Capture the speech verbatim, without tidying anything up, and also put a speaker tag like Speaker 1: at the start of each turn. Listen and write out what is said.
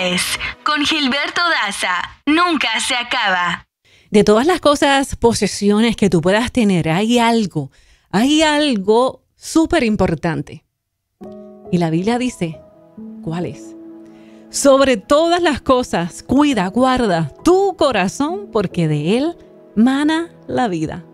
Speaker 1: es con Gilberto Daza. Nunca se acaba.
Speaker 2: De todas las cosas, posesiones que tú puedas tener, hay algo, hay algo súper importante. Y la Biblia dice, ¿cuál es? Sobre todas las cosas, cuida, guarda tu corazón, porque de él mana la vida.